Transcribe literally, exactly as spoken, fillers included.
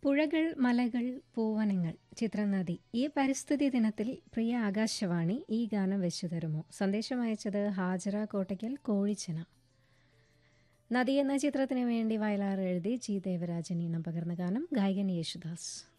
പുഴകൾ, മലകൾ, പൂവനങ്ങൾ, ചിത്രനദി. ഈ പരിസ്ഥിതി ദിനത്തിൽ പ്രിയ ആകാശവാണി ഈ ഗാനം വെച്ചു തരുമോ? സന്ദേശം അയച്ചത് ഹാജറ കോട്ടയ്ക്കൽ കോഴിച്ചന. നദി എന്ന ചിത്രത്തിന് വേണ്ടി വയലാർ എഴുതി ജി ദേവരാജൻ ഈണം പകർന്ന ഗാനം, ഗായകൻ യേശുദാസ്.